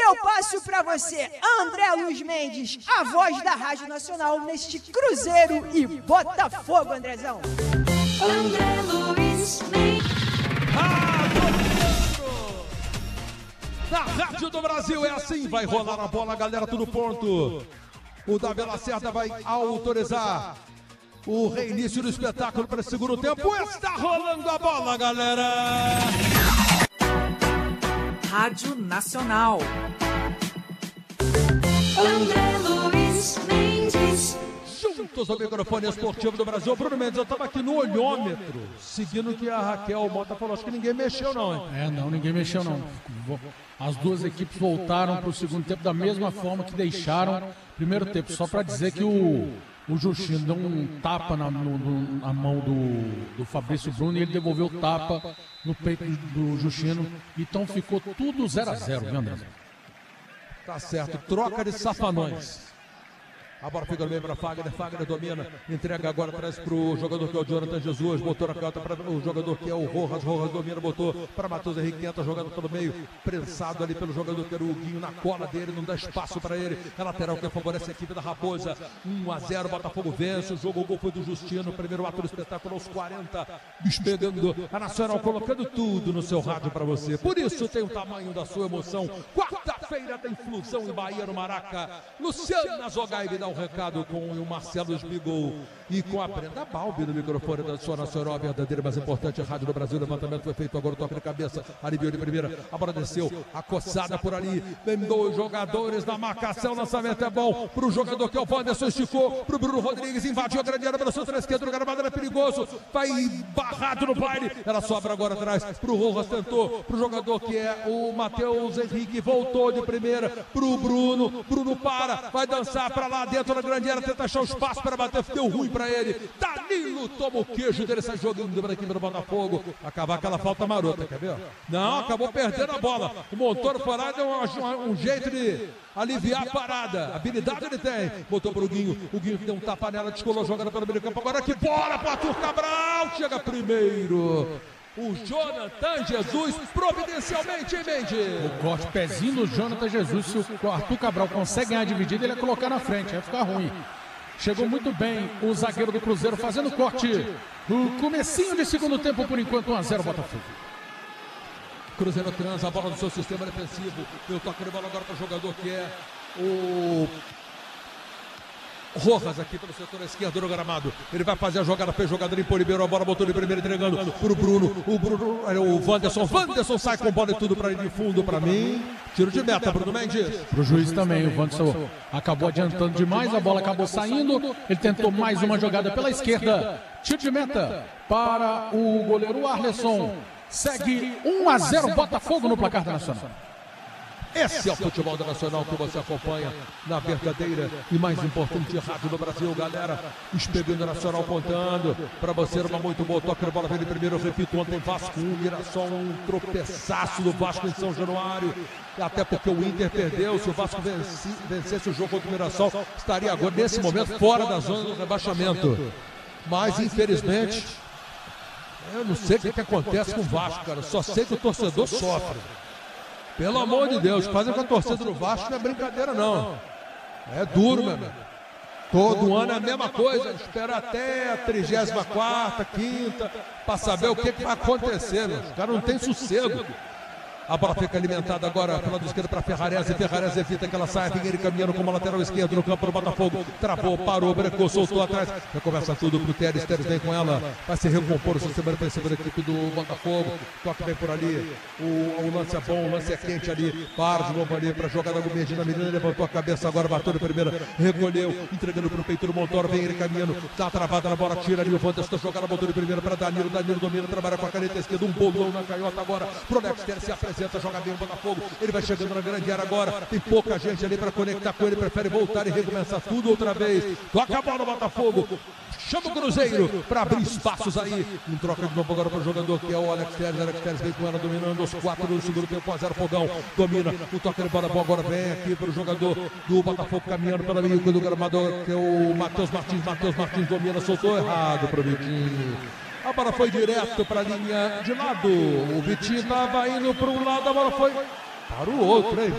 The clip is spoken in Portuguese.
eu passo para você, André Luiz Mendes, a voz da Rádio Nacional neste Cruzeiro e Botafogo, Andrezão. André Luiz Mendes. Na Rádio do Brasil é assim, vai rolar a bola, galera, tudo pronto. O Davi Lacerda vai autorizar o reinício do espetáculo para o segundo tempo. Está rolando a bola, galera. Rádio Nacional. André Luiz Mendes. Juntos ao microfone esportivo do Brasil. Bruno Mendes, eu estava aqui no olhômetro, seguindo o que a Raquel Mota falou. Acho que ninguém mexeu não, hein? Não, ninguém mexeu não. As duas equipes voltaram para o segundo tempo da mesma forma que deixaram o primeiro tempo. Só para dizer que o Justino deu um tapa na mão do Fabrício Bruno e ele devolveu o tapa no peito do Justino. Então ficou tudo 0-0, viu, André? Tá certo, troca de safanões. A bola fica no meio para Fagner, Fagner domina, entrega agora atrás para o jogador que é o Jonathan Jesus, botou na canhota para o jogador que é o Rojas, Rojas domina, botou para Matheus Henrique, tenta jogando pelo meio, prensado ali pelo jogador que era o Guinho, na cola dele, não dá espaço para ele, é lateral que favorece a equipe da Raposa, 1-0, Botafogo vence, o gol foi do Justino, primeiro ato do espetáculo aos 40, despegando a Nacional, colocando tudo no seu rádio para você, por isso tem o tamanho da sua emoção. Quarta-feira tem Flusão e Bahia no Maraca, Luciana Zogaib dá um recado com o Marcelo Esbigol e com a Brenda Balbi no microfone da sua Nacional, a verdadeira mais importante rádio do Brasil. Levantamento foi feito agora, o toque de cabeça, aliviou de primeira, a bola desceu, acossada por ali, vem dois jogadores na marcação, lançamento é bom pro jogador que é o Wanderson, esticou pro Bruno Rodrigues, invadiu a grande área pela sua esquerda, o gramado era perigoso, vai barrado no baile, ela sobra agora atrás pro Rojas, tentou pro jogador que é o Matheus Henrique, voltou de primeira pro Bruno, Bruno para, vai dançar pra lá dentro da grande área, tenta achar o espaço para bater, deu ruim para ele. Danilo toma o queijo dele, sai jogando para a equipe do Botafogo. Acabar aquela falta marota, quer ver? Não, acabou perdendo a bola. O Montoro foi lá, deu um jeito de aliviar a parada. Habilidade ele tem. Botou para o Guinho que deu um tapa nela, descolou jogando pelo meio campo. Agora que bola para Arthur Cabral. Chega primeiro o Jonathan Jesus, providencialmente, hein, Mendes? O corte, pezinho do Jonathan Jesus. Se o Arthur Cabral consegue ganhar a dividida, ele ia colocar na frente, vai ficar ruim. Chegou muito bem o zagueiro do Cruzeiro fazendo corte. O comecinho de segundo tempo, por enquanto, 1-0 Botafogo. Cruzeiro transa a bola do seu sistema defensivo. Deu toque de bola agora para o jogador que é o Rojas aqui pelo setor esquerdo do gramado. Ele vai fazer a jogada, fez jogada, limpou, liberou a bola, botou de primeiro, entregando pro Bruno. O Wanderson sai com bola e tudo para de fundo para mim. Tiro de meta, Bruno Mendes. Pro juiz também, o Wanderson acabou adiantando demais, a bola acabou saindo. Ele tentou mais uma jogada pela esquerda. Tiro de meta para o goleiro Arleson. Segue 1-0 Botafogo no placar da Nacional. Esse é o futebol da Nacional que você acompanha na verdadeira e mais importante rádio do Brasil, galera. Espelhando a Nacional apontando para você, uma muito boa toque de bola. Vem primeiro, eu repito, ontem Vasco 1, Mirassol 1, tropeçaço do Vasco em São Januário. Até porque o Inter perdeu. Se o Vasco vencesse o jogo contra o Mirassol, estaria agora, nesse momento, fora da zona do rebaixamento. Mas, infelizmente, eu não sei o que acontece com o Vasco, cara. Só sei que o torcedor sofre. Pelo amor de Deus, fazer com a torcida do Vasco não é brincadeira, não. É duro, meu amigo. Todo ano é a mesma coisa. Espera até a 34ª, 5ª, para saber o que vai acontecer, meu. Os caras não têm sossego. A bola fica alimentada agora pela lado esquerdo para Ferrarese. Ferrarese evita que ela saia. Figueiredo caminhando como lateral esquerdo no campo do Botafogo. Travou, parou, brecou, soltou atrás. Recomeça tudo pro Teres. Teres vem com ela. Vai se recompor o sistema defensivo da equipe do Botafogo. Toque vem por ali. O lance é bom, o lance é quente ali. Para de novo ali para jogar no Medina. Menina levantou a cabeça agora, bateu de primeira. Recolheu, entregando pro peito do Montoro. Vem ele caminhando. Tá travada na bola, tira ali o Wanderson. Jogada, botou de primeira para Danilo. Danilo domina, trabalha com a caneta esquerda. Um bolão na canhota agora. Pro Alex Teres se apresenta. Joga bem o Botafogo, ele vai chegando na grande área agora, tem pouca gente ali para conectar com ele, prefere voltar e recomeçar tudo outra vez. Toca a bola no Botafogo, chama o Cruzeiro para abrir espaços aí. Em troca de novo agora para o jogador que é o Alex Teres. Alex Teres vem com ela dominando os 4 do segundo tempo, 1-0 Fogão, domina o toque de bola, agora vem aqui para o jogador do Botafogo caminhando pela meio do gramado, que é o Matheus Martins. Matheus Martins domina, soltou errado para o Vitinho. A bola foi direto para a linha de lado. O Vitinho estava indo para um lado, a bola foi para o outro, hein?